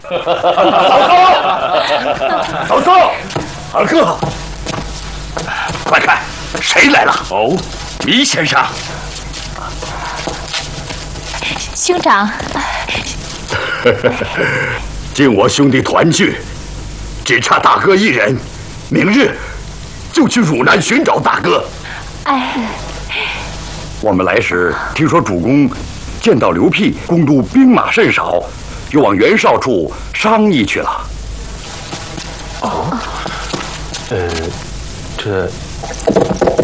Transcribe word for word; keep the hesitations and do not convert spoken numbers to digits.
嫂嫂，嫂嫂，二哥，快看，谁来了？哦，糜先生。 兄长， 敬我兄弟团聚，只差大哥一人，明日就去汝南寻找大哥。 哎， 我们来时听说主公见到刘辟公都兵马甚少，又往袁绍处商议去了。 哦，呃，这。